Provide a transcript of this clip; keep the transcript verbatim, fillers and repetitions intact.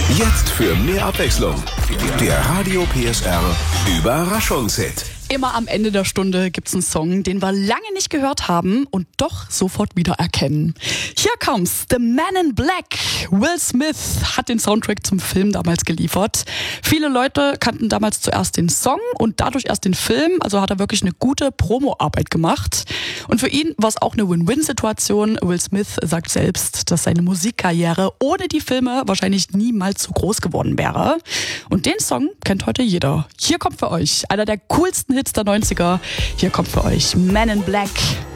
Jetzt für mehr Abwechslung. Der Radio P S R Überraschungshit. Immer am Ende der Stunde gibt's einen Song, den wir lange nicht gehört haben und doch sofort wiedererkennen. Hier kommt's, The Man in Black. Will Smith hat den Soundtrack zum Film damals geliefert. Viele Leute kannten damals zuerst den Song und dadurch erst den Film, also hat er wirklich eine gute Promo-Arbeit gemacht. Und für ihn war es auch eine Win-Win-Situation. Will Smith sagt selbst, dass seine Musikkarriere ohne die Filme wahrscheinlich niemals so groß geworden wäre. Und den Song kennt heute jeder. Hier kommt für euch einer der coolsten Hits der neunziger. Hier kommt für euch Man in Black.